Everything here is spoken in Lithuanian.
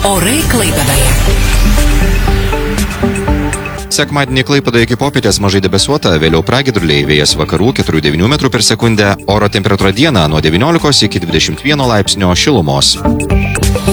Orai Klaipėdoje. Sekmadienį Klaipėdoje iki popietės mažai debesuota, vėliau pragiedruliai, vėjas vakarų 4–9 m/s, oro temperatūra dieną nuo 19 iki 21 laipsnio šilumos.